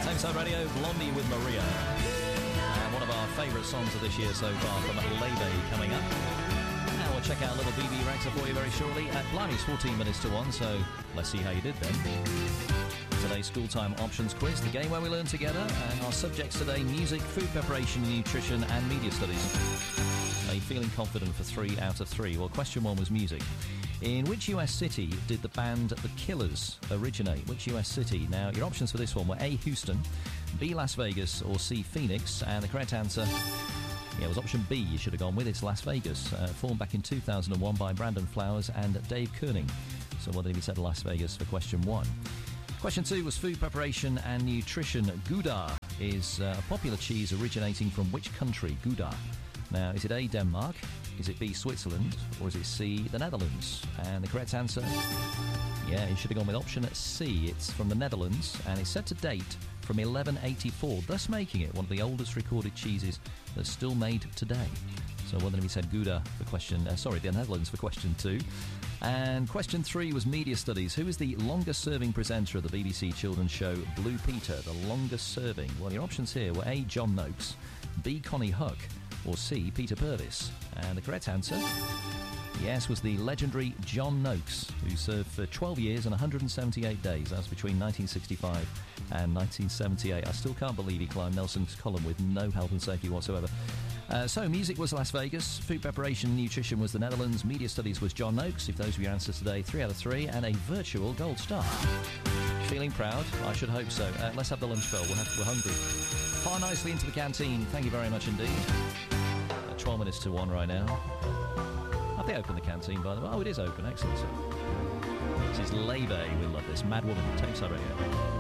Tameside Radio, Blondie with Maria. And one of our favourite songs of this year so far from Leve coming up. And we'll check out a little BB Rexha for you very shortly. Blimey, it's 14 minutes to 1, so let's see how you did then. Today's school time options quiz, the game where we learn together. And our subjects today, music, food preparation, nutrition and media studies. Are you feeling confident for 3 out of 3? Well, question 1 was music. In which US city did the band The Killers originate? Which US city? Now, your options for this one were A, Houston, B, Las Vegas, or C, Phoenix. And the correct answer, was option B. You should have gone with it. It's Las Vegas, formed back in 2001 by Brandon Flowers and Dave Koenig. So what did he said Las Vegas for question 1? Question 2 was food preparation and nutrition. Gouda is a popular cheese originating from which country? Gouda. Now, is it A, Denmark? Is it B, Switzerland? Or is it C, the Netherlands? And the correct answer, you should have gone with option C. It's from the Netherlands, and it's said to date from 1184, thus making it one of the oldest recorded cheeses that's still made today. So well done if you said Gouda for question... the Netherlands for question 2. And question 3 was media studies. Who is the longest-serving presenter of the BBC children's show Blue Peter? The longest-serving. Well, your options here were A, John Noakes, B, Connie Huck, or C, Peter Purvis. And the correct answer, was the legendary John Noakes, who served for 12 years and 178 days. That was between 1965 and 1978. I still can't believe he climbed Nelson's column with no health and safety whatsoever. So music was Las Vegas, food preparation and nutrition was the Netherlands, media studies was John Noakes. If those were your answers today, 3 out of 3, and a virtual gold star. Feeling proud? I should hope so. Let's have the lunch bell. We're hungry. Far nicely into the canteen. Thank you very much indeed. 12 minutes to 1 right now. Have they opened the canteen, by the way? Oh, it is open. Excellent. This is Leve. We love this. Mad Woman. Tameside Radio.